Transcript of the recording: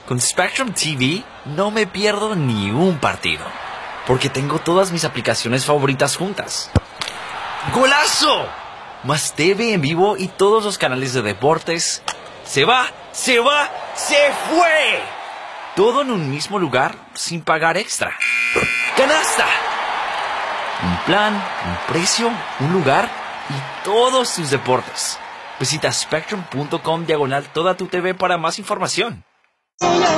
Con Spectrum TV no me pierdo ni un partido, porque tengo todas mis aplicaciones favoritas juntas. ¡Golazo! Más TV en vivo y todos los canales de deportes. ¡Se va! ¡Se va! ¡Se fue! Todo en un mismo lugar sin pagar extra. ¡Canasta! Un plan, un precio, un lugar y todos tus deportes. Visita spectrum.com/toda tu TV para más información.